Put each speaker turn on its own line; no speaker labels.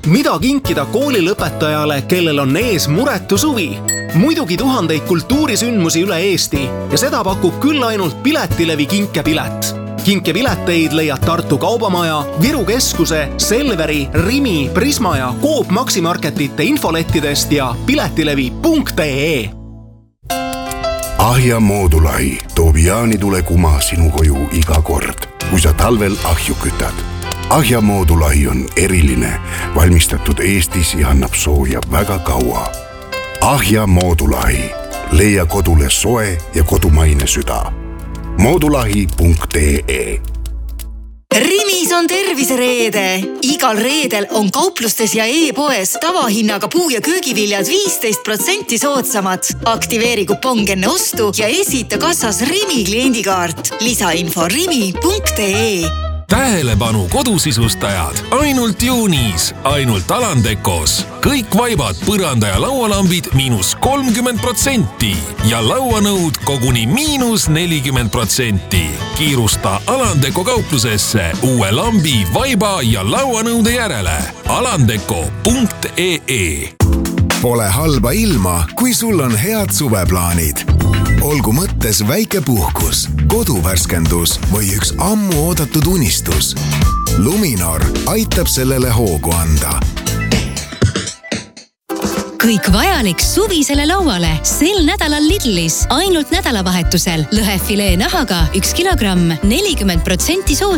Mida kinkida koolilõpetajale, kellel on ees muretu suvi? Muidugi tuhandeid kultuurisündmusi üle Eesti ja seda pakub küll ainult Piletilevi kinkepilet. Kinkepileteid leiad Tartu Kaubamaja, Viru Keskuse, Selveri, Rimi, Prisma ja Coop Maximarketite infolettidest ja piletilevi.ee.
Ahja Moodulahi toob jaanitule kuma sinu koju iga kord, kui sa talvel ahju kütad. Ahja Moodulahi on eriline, valmistatud Eestis ja annab sooja väga kaua. Ahja Moodulahi. Leia kodule soe ja kodumaine süda. Moodulahi.ee.
Rimis on tervisereede. Igal reedel on kauplustes ja e-poes tavahinnaga puu- ja köögiviljad 15% soodsamad. Aktiveeri kupong enne ostu ja esita kassas Rimi kliendikaart. Lisainfo rimi.ee.
Tähelepanu kodusisustajad, ainult juunis, ainult Alandekos. Kõik vaibad, põranda ja laualambid -30% ja lauanõud koguni -40%. Kiirusta Alandeko kauplusesse uue lambi, vaiba ja lauanõude järele. Alandeko.ee.
Pole halba ilma, kui sul on head suveplaanid. Olgu mõttes väike puhkus, koduvärskendus või üks ammu oodatud unistus. Luminor aitab sellele hoogu anda.
Kõik vajalik suvisele lauale sel nädalal Lidlis. Ainult nädalavahetusel lõhefilee nahaga 1 kilogramm 40%